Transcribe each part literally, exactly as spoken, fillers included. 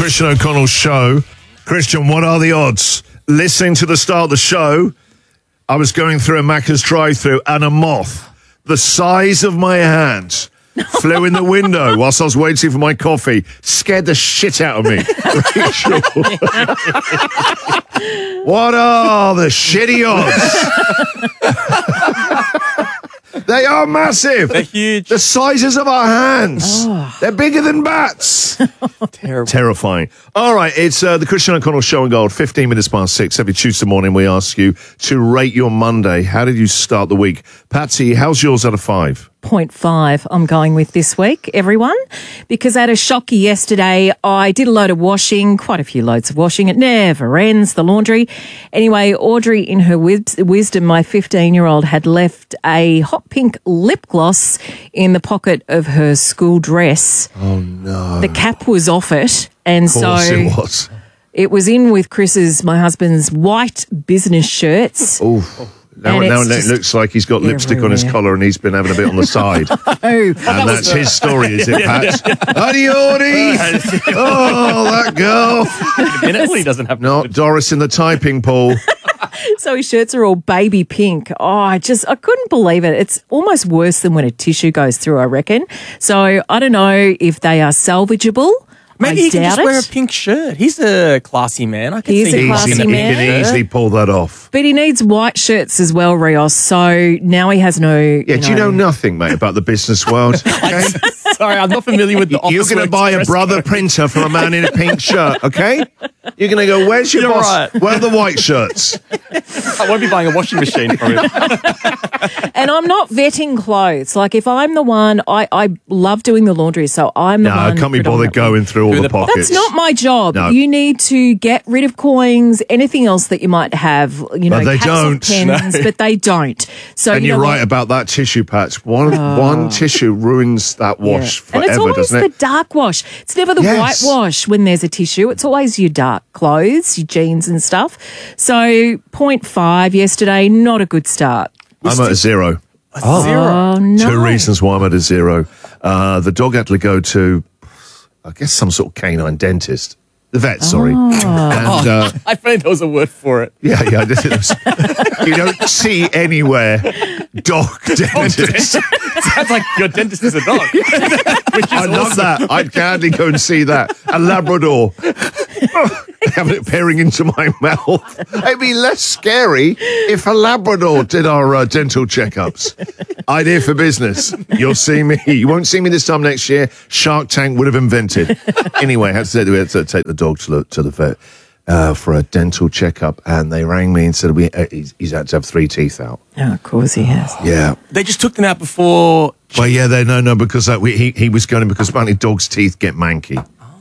Christian O'Connell show. Christian, what are the odds? Listening to the start of the show, I was going through a Macca's drive-thru and a moth the size of my hand flew in the window whilst I was waiting for my coffee. Scared the shit out of me. Rachel. What are the shitty odds? They are massive. They're huge. The sizes of our hands. Oh. They're bigger than bats. Terrible. Terrifying. All right, it's uh, the Christian O'Connell Show and Gold, fifteen minutes past six. Every Tuesday morning we ask you to rate your Monday. How did you start the week? Patsy, how's yours out of five? point five I'm going with this week, everyone, because I had a shocky yesterday. I did a load of washing, quite a few loads of washing. It never ends, the laundry. Anyway, Audrey, in her wis- wisdom, my fifteen-year-old had left a hot pink lip gloss in the pocket of her school dress. Oh, no. The cap was off it, and Of course so it was. it was in with Chris's, my husband's, white business shirts. Oh. Now, And now it's it just looks like he's got lipstick on his everywhere. collar and he's been having a bit on the side. Oh, And that's his story, is it, Pat? Adiordi! Oh, that girl. Definitely doesn't have Not Doris in the typing pool. so his shirts are all baby pink. Oh, I just, I couldn't believe it. It's almost worse than when a tissue goes through, I reckon. So I don't know if they are salvageable. Maybe I he can doubt just it. wear a pink shirt. He's a classy man. I can He is see a him classy rocking Easy, a he man. pink can shirt. easily pull that off. But he needs white shirts as well, Rios. So now he has no. Yeah, you do you know nothing, mate, about the business world? Okay? Sorry, I'm not familiar with the You're office going to work buy a dress brother code. printer for a man in a pink shirt, okay? You're going to go, where's your You're boss? right. Where are the white shirts? I won't be buying a washing machine for him. And I'm not vetting clothes. Like if I'm the one, I, I love doing the laundry, so I'm the No, one. can't be bothered predominantly- going through all Through the the po- pockets. That's not my job. No. You need to get rid of coins, anything else that you might have, you know, But they caps or don't. pens, No. but they don't. So And you you're know right what? about that tissue patch. One one tissue ruins that wash Yeah. And it's forever, always doesn't the it? dark wash. It's never the Yes. white wash when there's a tissue. It's always your dark clothes, your jeans and stuff. So point five yesterday, not a good start. I'm at a zero. Oh. Zero. Oh no. Two reasons why I'm at a zero. Uh, the dog had to go to, I guess, some sort of canine dentist. The vet, sorry. And, uh, I think there was a word for it. yeah, yeah. This is, you don't see anywhere dog dentist. Sounds like your dentist is a dog. Which is I love awesome. that. I'd gladly go and see that. A Labrador. Have it peering into my mouth. It'd be less scary if a Labrador did our uh, dental checkups. Idea for business. You'll see me. You won't see me this time next year. Shark Tank would have invented. Anyway, I had to, say, we had to take the dog to the, to the vet uh, for a dental checkup, and they rang me and said we, uh, he's, he's had to have three teeth out. Oh, of course he has. Yeah. They just took them out before. Well, yeah, they no, no, because uh, we, he he was going because apparently dogs' teeth get manky.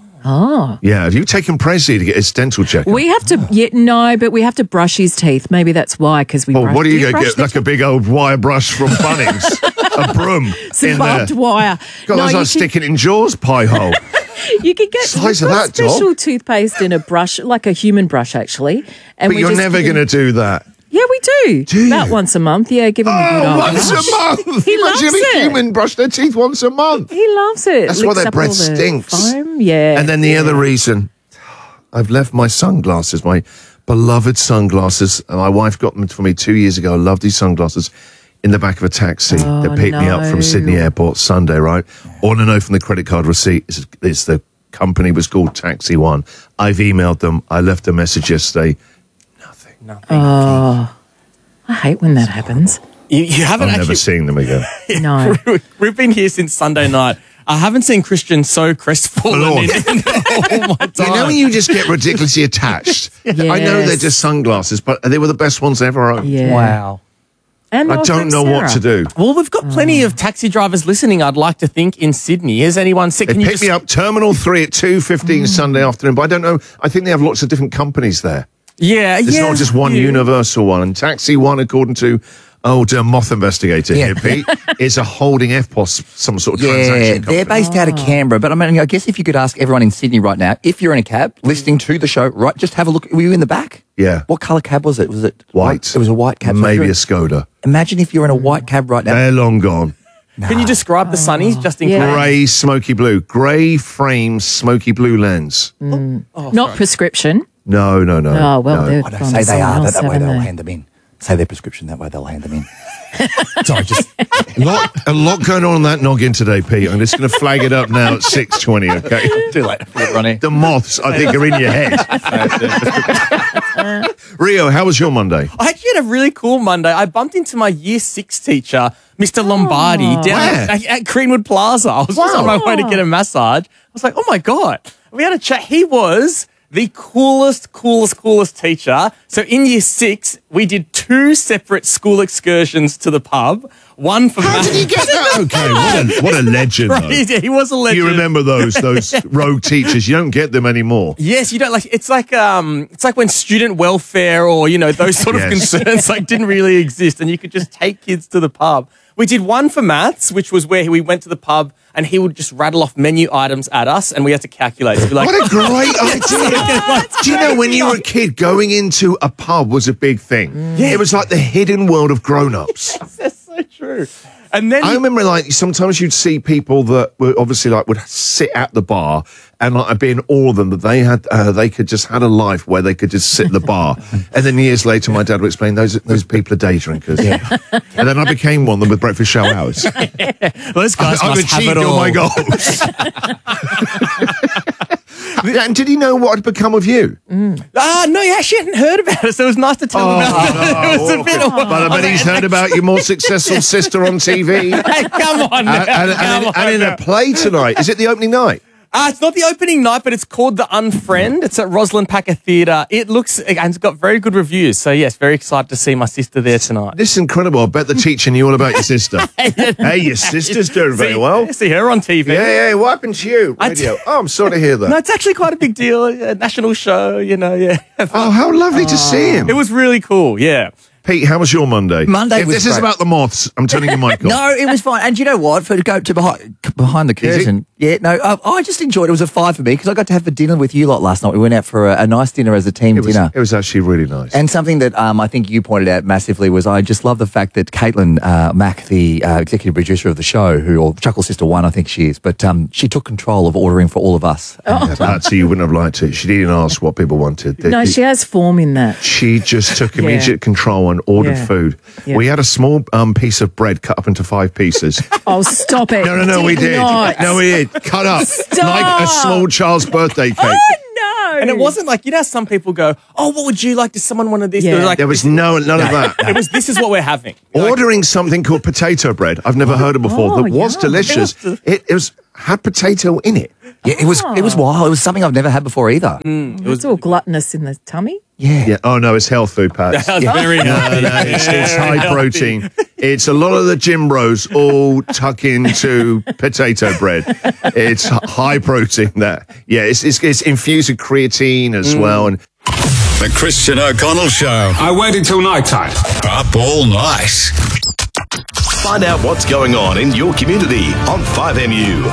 Oh. Yeah, have you taken Prezi to get his dental checkup? We have to, yeah, no, but we have to brush his teeth. Maybe that's why, because we Well, brush. what are Do you going to brush get? the Like a big old wire brush from Bunnings? A broom Some in barbed there. wire. God, no, that's you, like can, sticking in Jaws pie hole. you can get Size we've of got that, dog. special toothpaste and a brush, like a human brush, actually. And But we you're just never give going him- to do that. Yeah, we do. Do you? About once a month. Yeah, give him a good Oh, old once brush. a month. He Imagine loves if a it. human brush their teeth once a month. He loves it. That's why Licks their up breath all the stinks. Foam. Yeah. And then the other reason, I've left my sunglasses, my beloved sunglasses, and my wife got them for me two years ago. I love these sunglasses. In the back of a taxi Oh, that picked me up no. from Sydney Airport Sunday, right? All I know from the credit card receipt is, is the company was called Taxi One. I've emailed them. I left a message yesterday. Nothing. Nothing. Oh, I hate when that happens. You, you haven't I'm actually. never seeing them again. No. We've been here since Sunday night. I haven't seen Christian so crestfallen Lord. in, in all my time. You know when you just get ridiculously attached? I know they're Yes. just sunglasses, but they were the best ones I ever owned. Yeah. Wow. And I they'll don't from know what to Sarah. do. Well, we've got plenty of taxi drivers listening, I'd like to think, in Sydney. Has anyone said, They can you picked just... me up Terminal three at two fifteen Sunday afternoon, but I don't know. I think they have lots of different companies there. Yeah, It's yeah. not just one yeah. universal one. And Taxi One, according to old uh, moth investigator Yeah. here, Pete, is a holding F P O S, some sort of Yeah, transaction company. they're based out of Canberra. But I mean, I guess if you could ask everyone in Sydney right now, if you're in a cab listening to the show, right, just have a look. Were you in the back? Yeah. What colour cab was it? Was it White. It was a white cab. So if Maybe you're a in- Skoda. Imagine if you're in a white cab right now. They're long gone. Can you describe the sunnies just in Yeah. case? Grey, smoky blue. Grey frame, smoky blue lens. Not prescription. No, no, no. Oh, well, no. they're I don't gone say to they are, someone but else, that way haven't they'll they? hand them in. Say their prescription, that way they'll hand them in. Sorry, just A lot, a lot going on in that noggin today, Pete. I'm just going to flag it up now at six twenty, okay? Too late. Ronnie. The moths, I think, are in your head. Rio, how was your Monday? I actually had a really cool Monday. I bumped into my year six teacher, Mister Lombardi, down Where? at, at Greenwood Plaza. I was just on my way to get a massage. I was like, oh my God. We had a chat. He was the coolest, coolest, coolest teacher. So in year six, we did two separate school excursions to the pub. One for How maths. did you get that? Okay, what a, what a legend, though. Right, yeah, he was a legend. You remember those those rogue teachers? You don't get them anymore. Yes, you don't like. It's like um, it's like when student welfare or you know those sort of Yes. concerns like didn't really exist, and you could just take kids to the pub. We did one for maths, which was where we went to the pub and he would just rattle off menu items at us, and we had to calculate. So be like, What a great idea. Do you know when you were a kid, going into a pub was a big thing? Yeah. It was like the hidden world of grown-ups. that's so true. And then I remember like sometimes you'd see people that were obviously like would sit at the bar and like I'd be in awe of them that they had uh, they could just had a life where they could just sit at the bar. And then years later my dad would explain those those people are day drinkers. Yeah. And then I became one of them with breakfast show hours. those guys I've must have achieved it all all. my goals. And did he know what had become of you? Ah, no, he actually hadn't heard about it, so it was nice to tell him about it. It was a bit of But I bet he's heard about your more successful sister on T V. And, Hey, come on, now, and, come and, on and in now. a play tonight. Is it the opening night? Uh, it's not the opening night, but it's called The Unfriend. It's at Rosalind Packer Theatre. It looks, and it's got very good reviews. So, yes, very excited to see my sister there tonight. This is incredible. I bet the teacher knew all about your sister. Hey, your sister's doing very see, well. See her on T V. Yeah, yeah. What happened to you? I Radio. t- Oh, I'm sorry to hear that. No, it's actually quite a big deal. A national show, you know, yeah. Oh, how lovely to see him. It was really cool, yeah. Pete, how was your Monday? Monday If was this is great. about the moths, I'm turning your mic off. No, it was fine. And you know what? For to go to behind, behind the Is it? curtain. Yeah, no, I, I just enjoyed it. It was a five for me because I got to have a dinner with you lot last night. We went out for a, a nice dinner as a team It was, dinner. it was actually really nice. And something that um, I think you pointed out massively was I just love the fact that Caitlin uh, Mack, the uh, executive producer of the show, who or Chuckle Sister One, I think she is, but um, she took control of ordering for all of us. Yeah, that's so you wouldn't have liked it. She didn't ask what people wanted. The- No, the- she has form in that. She just took immediate control and ordered Yeah. food. Yeah. We had a small um, piece of bread cut up into five pieces. Oh, stop it. No, no, no, we did. not. No, we did. Cut up. Stop. Like a small child's birthday cake. Oh, no. And it wasn't like, you know how some people go, oh, what would you like? Does someone want this? Yeah. It was like, There was no, none of that. it was, this is what we're having. Ordering something called potato bread, I've never heard of before, Oh, that was yum. delicious. It, it was had potato in it. Yeah, it was it was wild. It was something I've never had before either. It's all gluttonous in the tummy. Yeah. Yeah. Oh, no, it's health food, Pat. That was very No, healthy. no, it's, it's Very high healthy. protein. It's a lot of the gym bros all tuck into potato bread. It's h- high protein. That yeah, it's, it's it's infused with creatine as well. And The Christian O'Connell Show. I waited till night time. Up all night. Find out what's going on in your community on five M U.